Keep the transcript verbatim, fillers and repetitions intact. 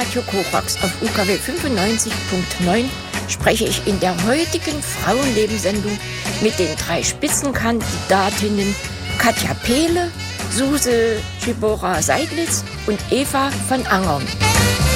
Radio Korax auf U K W fünfundneunzig Punkt neun spreche ich in der heutigen Frauenlebenssendung mit den drei Spitzenkandidatinnen Katja Pehle, Suse Schibora Seidlitz und Eva von Angern.